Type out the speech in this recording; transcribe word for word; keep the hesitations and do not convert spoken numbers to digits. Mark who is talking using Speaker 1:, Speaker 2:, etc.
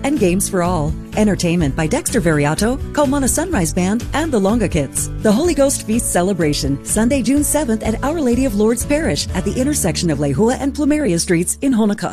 Speaker 1: and games for all. Entertainment by Dexter Variato, Kaumana Sunrise Band, and the Longa Kits. The Holy Ghost Feast Celebration, Sunday, June seventh at Our Lady of Lourdes Parish at the intersection of Lehua and Plumeria Streets in Honoka'a.